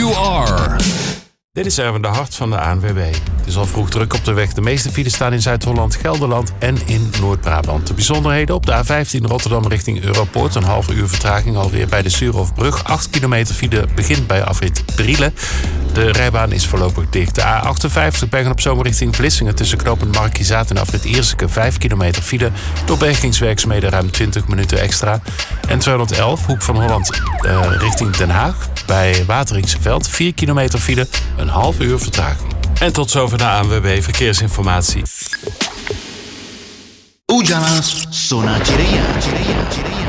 You Are. Dit is Erwin de Hart van de ANWB. Het is al vroeg druk op de weg. De meeste files staan in Zuid-Holland, Gelderland en in Noord-Brabant. De bijzonderheden op de A15 Rotterdam richting Europoort. Een half uur vertraging alweer bij de Suurhofbrug. 8 kilometer file begint bij afrit Brielen. De rijbaan is voorlopig dicht. De A58 Bergen-op-Zoom richting Vlissingen tussen knooppunt Markizaat en afrit Ierseke. 5 kilometer file. Door bergingswerkzaamheden ruim 20 minuten extra. En 211 Hoek van Holland richting Den Haag. Bij Wateringse Veld 4 kilometer file. Een half uur vertraging. En tot zover de ANWB Verkeersinformatie. Ujalas Sona Cireia.